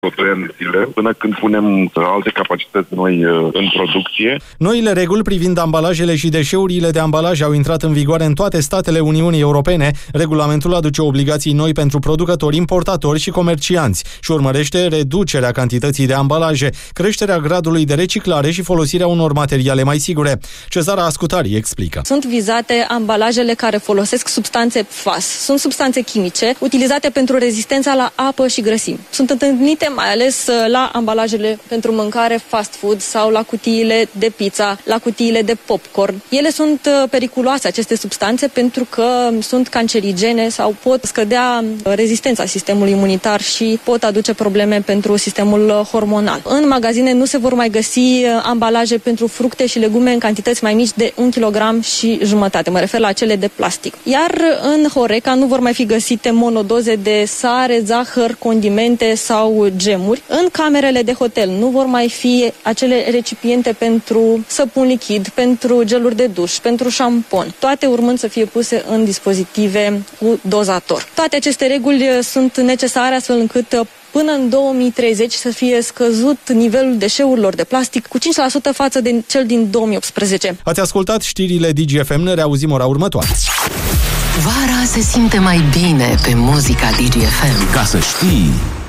2 ani de zile, până când punem alte capacități noi în producție. Noile reguli privind ambalajele și deșeurile de ambalaje au intrat în vigoare în toate statele Uniunii Europene. Regulamentul aduce obligații noi pentru producători, importatori și comercianți și urmărește reducerea cantității de ambalaje, creșterea gradului de reciclare și folosirea unor materiale mai sigure. Cezara Ascutari explică. Sunt vizate ambalajele care folosesc substanțe FAS. Sunt substanțe chimice utilizate pentru rezistența la apă și grăsimi. Sunt întâlnite mai ales la ambalajele pentru mâncare fast food sau la cutiile de pizza, la cutiile de popcorn. Ele sunt periculoase, aceste substanțe, pentru că sunt cancerigene sau pot scădea rezistența sistemului imunitar și pot aduce probleme pentru sistemul hormonal. În magazine nu se vor mai găsi ambalaje pentru fructe și legume în cantități mai mici de 1,5 kg și jumătate. Mă refer la cele de plastic. Iar în Horeca nu vor mai fi găsite monodoze de sare, zahăr, condimente sau gemuri. În camerele de hotel nu vor mai fi acele recipiente pentru săpun lichid, pentru geluri de duș, pentru șampon, toate urmând să fie puse în dispozitive cu dozator. Toate aceste reguli sunt necesare astfel încât până în 2030 să fie scăzut nivelul deșeurilor de plastic cu 5% față de cel din 2018. Ați ascultat știrile DGFM, ne reauzim ora următoare. Vara se simte mai bine pe muzica DGFM. Ca să știi...